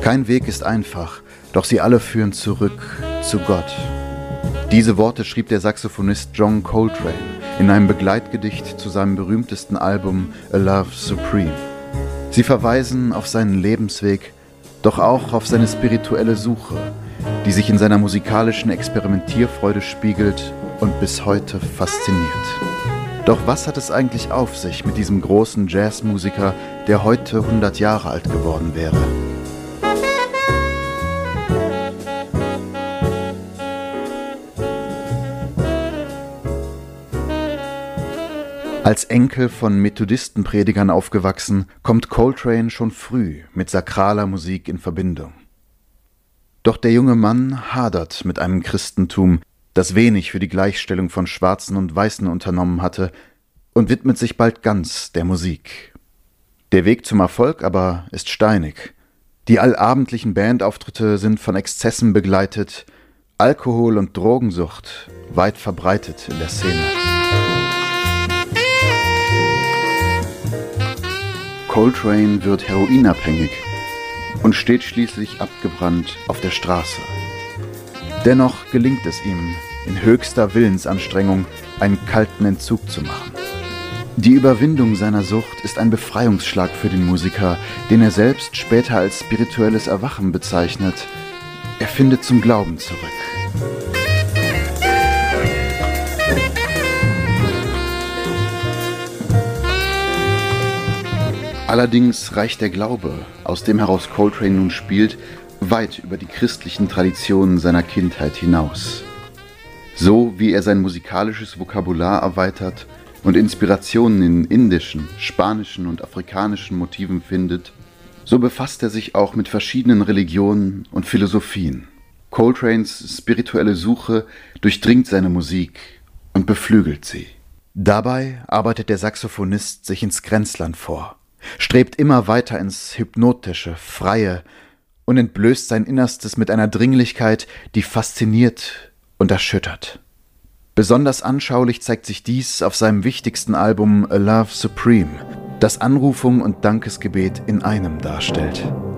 Kein Weg ist einfach, doch sie alle führen zurück zu Gott. Diese Worte schrieb der Saxophonist John Coltrane in einem Begleitgedicht zu seinem berühmtesten Album A Love Supreme. Sie verweisen auf seinen Lebensweg, doch auch auf seine spirituelle Suche, die sich in seiner musikalischen Experimentierfreude spiegelt und bis heute fasziniert. Doch was hat es eigentlich auf sich mit diesem großen Jazzmusiker, der heute 100 Jahre alt geworden wäre? Als Enkel von Methodistenpredigern aufgewachsen, kommt Coltrane schon früh mit sakraler Musik in Verbindung. Doch der junge Mann hadert mit einem Christentum, das wenig für die Gleichstellung von Schwarzen und Weißen unternommen hatte, und widmet sich bald ganz der Musik. Der Weg zum Erfolg aber ist steinig. Die allabendlichen Bandauftritte sind von Exzessen begleitet, Alkohol- und Drogensucht weit verbreitet in der Szene. Coltrane wird heroinabhängig und steht schließlich abgebrannt auf der Straße. Dennoch gelingt es ihm, in höchster Willensanstrengung einen kalten Entzug zu machen. Die Überwindung seiner Sucht ist ein Befreiungsschlag für den Musiker, den er selbst später als spirituelles Erwachen bezeichnet. Er findet zum Glauben zurück. Allerdings reicht der Glaube, aus dem heraus Coltrane nun spielt, weit über die christlichen Traditionen seiner Kindheit hinaus. So wie er sein musikalisches Vokabular erweitert und Inspirationen in indischen, spanischen und afrikanischen Motiven findet, so befasst er sich auch mit verschiedenen Religionen und Philosophien. Coltranes spirituelle Suche durchdringt seine Musik und beflügelt sie. Dabei arbeitet der Saxophonist sich ins Grenzland vor, strebt immer weiter ins Hypnotische, Freie und entblößt sein Innerstes mit einer Dringlichkeit, die fasziniert und erschüttert. Besonders anschaulich zeigt sich dies auf seinem wichtigsten Album A Love Supreme, das Anrufung und Dankesgebet in einem darstellt.